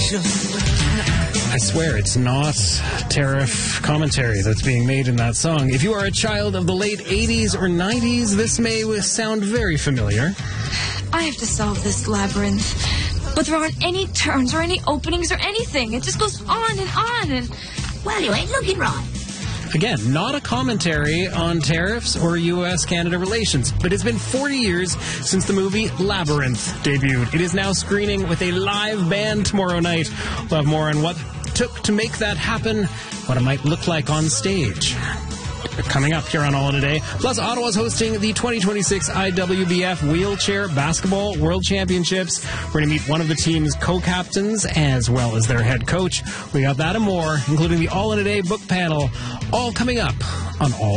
I swear it's not tariff commentary that's being made in that song. If you are a child of the late 80s or 90s, this may sound very familiar. I have to solve this labyrinth. But there aren't any turns or any openings or anything. It just goes on and on and... Well, you ain't looking right. Again, not a commentary on tariffs or U.S.-Canada relations, but it's been 40 years since the movie Labyrinth debuted. It is now screening with a live band tomorrow night. We'll have more on what it took to make that happen, what it might look like on stage. Coming up here on All In A Day. Plus, Ottawa's hosting the 2026 IWBF Wheelchair Basketball World Championships. We're going to meet one of the team's co-captains as well as their head coach. We got that and more, including the All In A Day book panel, all coming up on All